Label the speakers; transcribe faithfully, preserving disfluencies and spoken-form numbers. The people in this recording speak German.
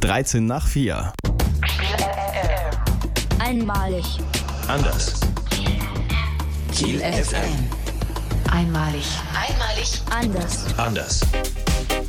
Speaker 1: dreizehn nach vier.
Speaker 2: Einmalig.
Speaker 3: Anders.
Speaker 4: Kiel F M. Einmalig.
Speaker 2: Einmalig. Anders.
Speaker 3: Anders.